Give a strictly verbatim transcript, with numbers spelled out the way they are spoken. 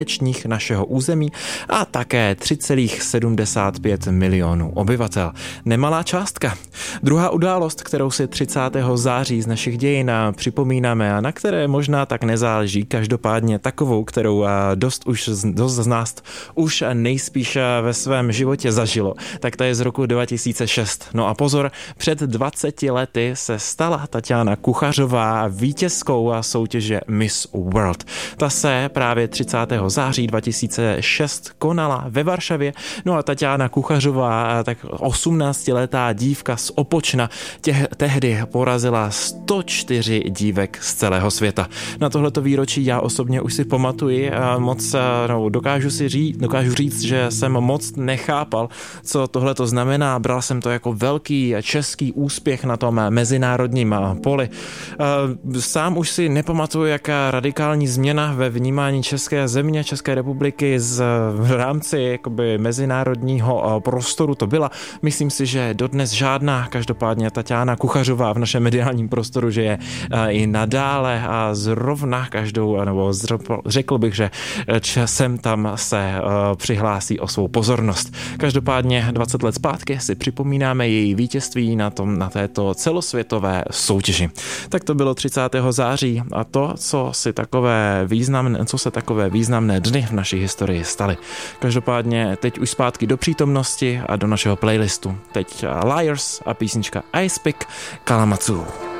našeho území a také tři celá sedmdesát pět milionů obyvatel. Nemalá částka. Druhá událost, kterou si třicátého září z našich dějin připomínáme a na které možná tak nezáleží, každopádně takovou, kterou dost, už, dost z nás už nejspíš ve svém životě zažilo, tak to je z roku dva tisíce šest. No a pozor, před dvaceti lety se stala Taťána Kuchařová vítězkou soutěže Miss World. Ta se právě třicátého září dva tisíce šest konala ve Varšavě. No a Taťána Kuchařová, tak osmnáctiletá dívka z Opočna, tě, tehdy porazila sto čtyři dívek z celého světa. Na tohleto výročí já osobně už si pamatuji a moc, no, dokážu si říct, dokážu říct, že jsem moc nechápal, co tohleto znamená. Bral jsem to jako velký český úspěch na tom mezinárodním poli. Sám už si nepamatuju, jaká radikální změna ve vnímání české země, České republiky z v rámci jakoby mezinárodního prostoru to byla. Myslím si, že dodnes žádná. Každopádně Taťána Kuchařová v našem mediálním prostoru, že je i nadále a zrovna každou, nebo řekl bych, že časem tam se přihlásí o svou pozornost. Každopádně dvacet let zpátky si připomínáme její vítězství na, tom, na této celosvětové soutěži. Tak to bylo třicátého září a to, co si takové významné, co se takové významné dny v naší historii staly. Každopádně teď už zpátky do přítomnosti a do našeho playlistu. Teď Liars a písnička Ice Pick Kalamazoo.